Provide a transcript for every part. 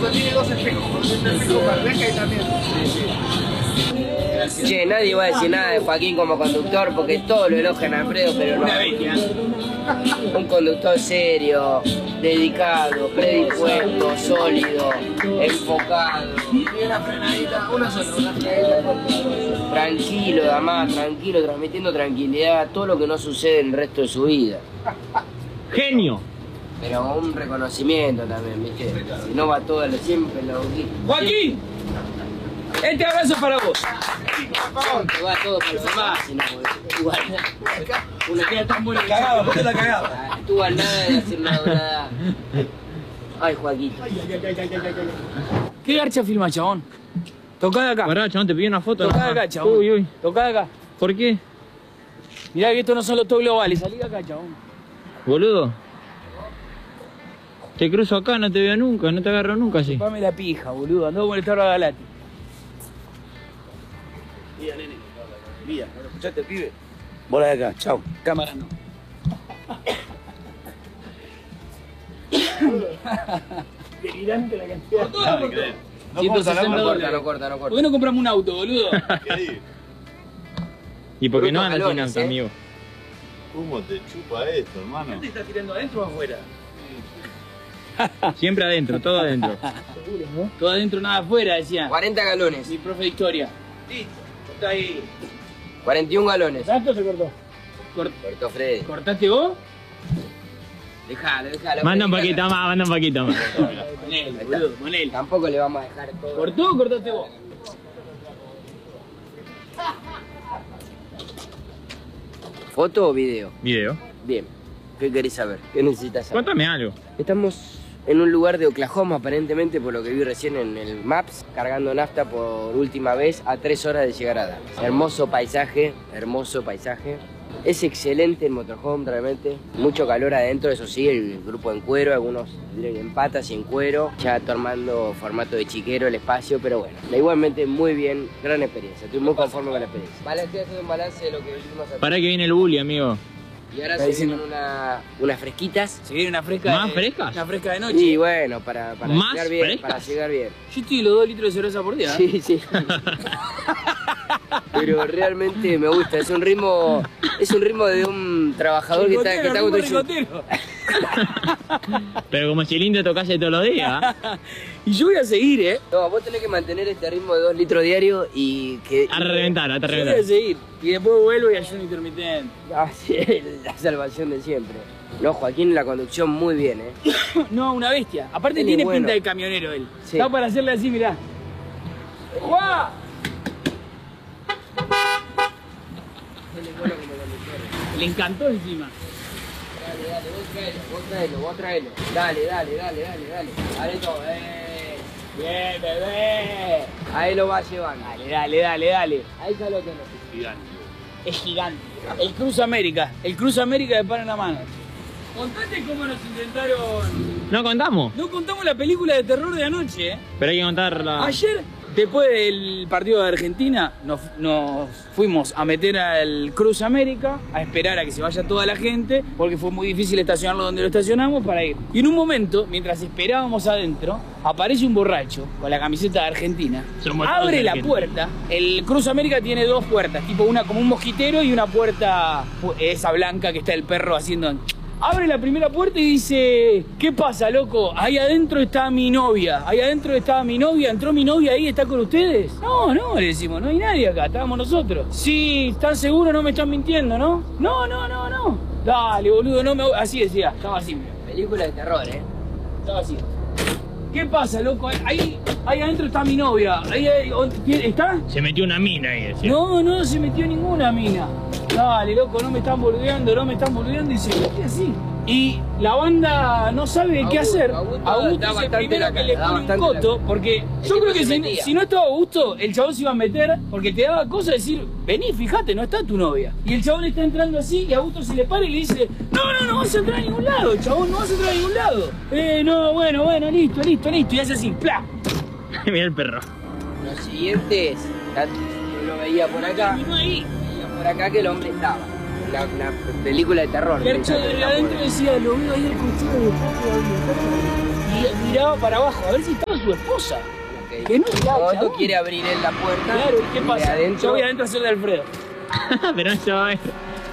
auto tiene dos espejos, un espejo para reja y también. Che, nadie va a decir nada de Joaquín como conductor porque todos lo elogian a Alfredo, pero no. Una bestia. Un conductor serio, dedicado, predispuesto, sólido, enfocado. Y una frenadita, una frenadita. Tranquilo, además, tranquilo, transmitiendo tranquilidad, todo lo que no sucede en el resto de su vida. Genio. Pero un reconocimiento también, ¿viste? Si no va todo siempre en la boquita. Joaquín, este abrazo es para vos. Va todo por los demás, si no, igual. Una queda tan buena cagada, ¿por qué la cagada? Estuvo al nada de hacer una dorada. Ay, Joaquín. ¿Qué garcha filma, chabón? Tocá de acá. Pará, chabón, te pido una foto. Tocá de acá, chabón. Uy, uy. Tocá de acá. ¿Por qué? Mirá que estos no son los top globales. Salí de acá, chabón. Boludo. Te cruzo acá, no te veo nunca, no te agarro nunca así. Chupame la pija, boludo. Andá a molestar a Galati. Mira, nene. Mira, ¿no lo escuchaste, pibe? Bola de acá, chau. Cámara no. Delirante la cantidad. No 160 No dólares. corta. ¿Por qué no compramos un auto, boludo? ¿Y por qué no Brutos andas sin galones, auto, amigo? ¿Cómo te chupa esto, hermano? ¿Te está tirando adentro o afuera? Siempre adentro, todo adentro. Todo adentro, nada afuera, decía 40 galones. mi profe de historia. Listo, cortá ahí. 41 galones. ¿Cortaste o se cortó? Cortó Freddy. ¿Cortaste vos? Dejalo. Manda un Freddy, poquito más, manda un poquito más. Ponele, boludo, ponele. Tampoco le vamos a dejar todo. ¿Cortó o cortaste vos? ¿Foto o video? Video. Bien. ¿Qué querés saber? ¿Qué necesitas saber? Cuéntame algo. Estamos en un lugar de Oklahoma, aparentemente, por lo que vi recién en el Maps, cargando nafta por última vez a 3 horas de llegar a Dallas. Hermoso paisaje. Es excelente el motorhome, realmente. Mucho calor adentro, eso sí, el grupo en cuero, algunos vienen en patas y en cuero, ya tomando formato de chiquero el espacio, pero bueno, igualmente muy bien, gran experiencia, estoy muy conforme con la experiencia. Vale, estoy haciendo un balance de lo que vivimos acá. Para que viene el bully, amigo. Y ahora se vienen unas fresquitas. Se viene una fresca. ¿Más frescas? Una fresca de noche. Y bueno, para ¿Más llegar bien, frescas? para llegar bien. Yo estoy los 2 litros de cerveza por día. Sí. Pero realmente me gusta, es un ritmo de un trabajador que está construyendo. Pero como si el indio tocase todos los días. Y yo voy a seguir, No, vos tenés que mantener este ritmo de 2 litros diarios y que... A reventar, a Yo voy a reventar. seguir. Y después vuelvo y ayuno intermitente. Ah, sí, la salvación de siempre. No, Joaquín en la conducción muy bien, No, una bestia. Aparte Él es tiene bueno. pinta de camionero él. Sí. Está para hacerle así, mirá. ¡Juá! Le encantó encima. Dale, vos traelo. Dale. Dale todo, Bien, bebé. Ahí lo va llevando. Dale. Ahí está lo que no. Es gigante. El Cruz América de pan en la mano. Contate cómo nos intentaron... ¿No contamos? No contamos la película de terror de anoche, Pero hay que contarla. Ayer, después del partido de Argentina, nos fuimos a meter al Cruz América a esperar a que se vaya toda la gente, porque fue muy difícil estacionarlo donde lo estacionamos para ir. Y en un momento, mientras esperábamos adentro, aparece un borracho con la camiseta de Argentina, Somos todos abre la argentinos. puerta. El Cruz América tiene 2 puertas, tipo una como un mosquitero y una puerta esa blanca que está el perro haciendo... Abre la primera puerta y dice: ¿qué pasa, loco? Ahí adentro está mi novia. ¿Entró mi novia ahí? ¿Está con ustedes? No, le decimos, no hay nadie acá, estábamos nosotros. Sí, ¿están seguros? No me están mintiendo, ¿no? No. Dale, boludo, no me... Así decía, estaba así. Película de terror, Estaba así. ¿Qué pasa, loco? Ahí adentro está mi novia. ¿Está? Se metió una mina ahí, decía. No se metió ninguna mina. Dale, loco, no me están boludeando y se metió así. Y la banda no sabe qué hacer. Augusto es el primero que le pone un coto, porque yo creo que si no estaba Augusto, el chabón se iba a meter, porque te daba cosa decir: vení, fíjate, no está tu novia. Y el chabón está entrando así, y Augusto se le para y le dice: no vas a entrar a ningún lado, chabón, no vas a entrar a ningún lado. No, bueno, listo. Y hace así, ¡plá! Mira el perro. Los siguientes, yo lo veía por acá. Terminó ahí. Por acá que el hombre estaba. Una película de terror. Gercho desde adentro decía: lo veo ahí el cuchillo de foto. Y miraba para abajo, a ver si estaba. tu esposa. Okay. Que no está, No, chabón. tú quiere abrir él la puerta. Claro, ¿y qué pasa? Adentro... Yo voy adentro a hacer de Alfredo. Pero no se va a ver.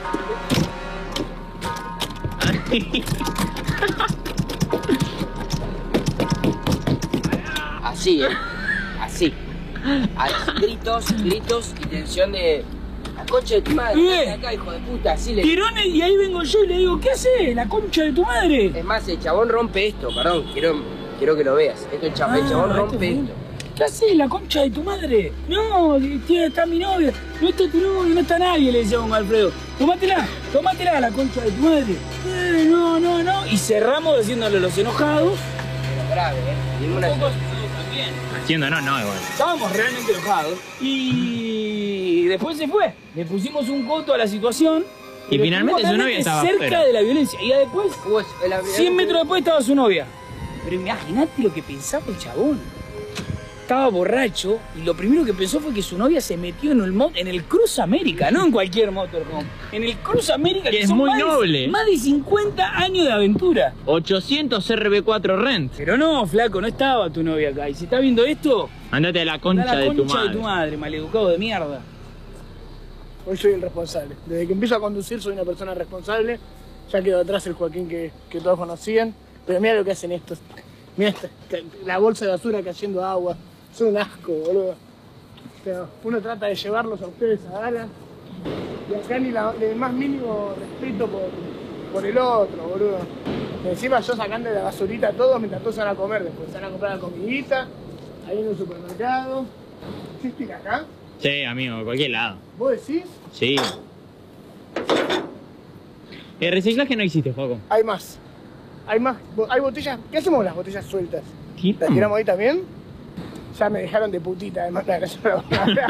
Así, así. Gritos y tensión de... La concha de tu madre, Bien. vete acá, hijo de puta, así le... Tirones, y ahí vengo yo y le digo, ¿qué haces? La concha de tu madre. Es más, el chabón rompe esto, perdón, quiero que lo veas. El chabón rompe esto. ¿Qué haces? La concha de tu madre. No, tío, está mi novia. No está tu novia, no está nadie, le decíamos a Alfredo. Tómatela, la concha de tu madre. No. Y cerramos haciéndole los enojados. Pero grave, Dime una... Haciendo no, igual. Estábamos realmente enojados. Y después se fue. Le pusimos un coto a la situación. Y pero finalmente su novia estaba cerca afuera. de la violencia. Y después, Pues, 100 metros después estaba su novia. Pero imagínate lo que pensaba el chabón. Estaba borracho y lo primero que pensó fue que su novia se metió en el Cruz América, no en cualquier motorhome. En el Cruz América, Que es son muy más noble. Más de 50 años de aventura. 800 RB4 Rent. Pero no, flaco, no estaba tu novia acá. Y si está viendo esto, Andate a la anda concha, a la de tu concha madre. de tu madre, maleducado de mierda. Hoy soy el responsable. Desde que empiezo a conducir soy una persona responsable. Ya quedó atrás el Joaquín que todos conocían. Pero mira lo que hacen estos. Mira la bolsa de basura cayendo agua. Son un asco, boludo. Pero uno trata de llevarlos a ustedes a Dallas. Y acá ni el más mínimo respeto por el otro, boludo. Y encima yo sacando de la basurita a todos mientras todos se van a comer después. Se van a comprar la comidita. Ahí en el supermercado. ¿Existe ir acá? Sí, amigo, de cualquier lado. ¿Vos decís? Sí. El reciclaje no existe, Joco. Hay más. Hay más. Hay botellas. ¿Qué hacemos con las botellas sueltas? ¿Qué? ¿Las tiramos ahí también? Ya me dejaron de putita, además. Pero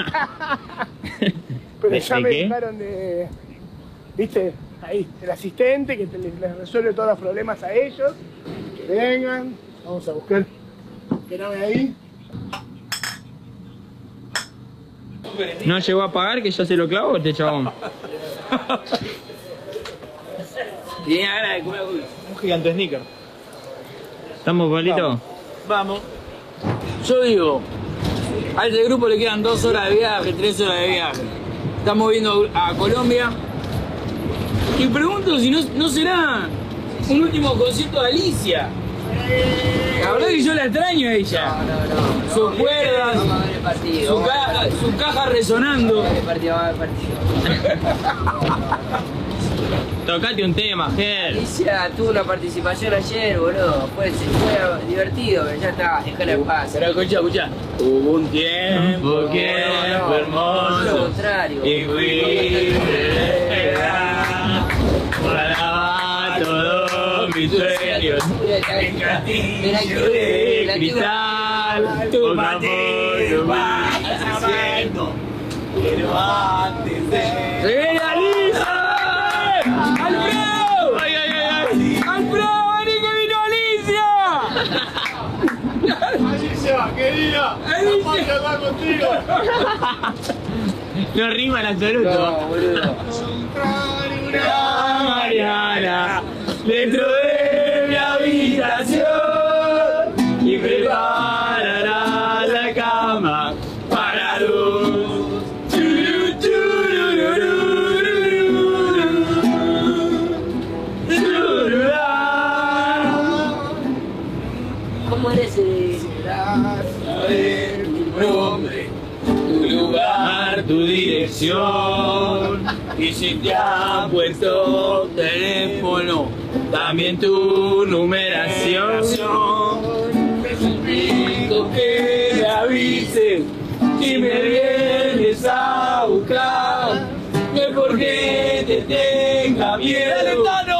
ya me qué? dejaron de... ¿Viste? Ahí, el asistente que les resuelve todos los problemas a ellos. Que vengan. Vamos a buscar. Que no ve ahí. ¿No llegó a pagar que ya se lo clavó este chabón? Tenía ganas de comer algo. Un gigante sneaker. ¿Estamos, Pablito? Vamos. Yo digo, a este grupo le quedan 2 horas de viaje, 3 horas de viaje. Estamos viendo a Colombia. Y pregunto si no será un último concierto de Alicia. La verdad que yo la extraño a ella. No. Sus cuerdas, Vamos a ver el partido. su caja resonando. Vamos a ver el partido. Tocate un tema, Ger. Alicia tuvo una participación ayer, boludo. Fue divertido, pero ya está, déjala en paz. Pero escucha. Hubo un tiempo que fue hermoso. Lo contrario. Y fuiste para todos mis sueños. En castillo de cristal, tu matrimonio vas haciendo. Pero antes de... ¡Se viene Alicia! ¡Alfredo! ¡Ay! ¡Alfredo, vení que vino Alicia! Alicia, querida, vamos a hablar contigo. No rima en absoluto. No, boludo. Una mañana dentro de mi habitación y preparará la cama para dos. ¿Cómo eres Tu nombre, tu lugar, tu dirección. Y si te han puesto teléfono, también tu numeración. Necesito que me avises si me vienes a buscar. No es porque te tenga miedo.